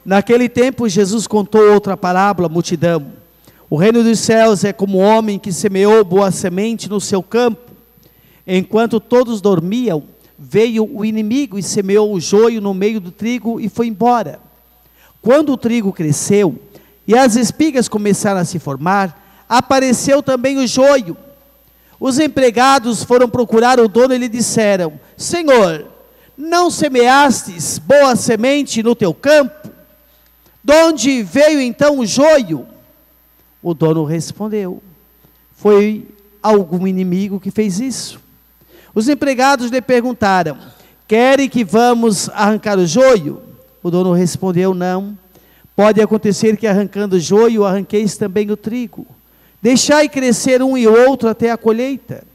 Naquele tempo, Jesus contou outra parábola à multidão. O reino dos céus é como um homem que semeou boa semente no seu campo. Enquanto todos dormiam, veio o inimigo e semeou o joio no meio do trigo e foi embora. Quando o trigo cresceu e as espigas começaram a se formar, apareceu também o joio. Os empregados foram procurar o dono e lhe disseram: Senhor, não semeastes boa semente no teu campo? De onde veio então o joio? O dono respondeu: foi algum inimigo que fez isso. Os empregados lhe perguntaram: querem que vamos arrancar o joio? O dono respondeu: não. Pode acontecer que arrancando o joio, arranqueis também o trigo. Deixai crescer um e outro até a colheita.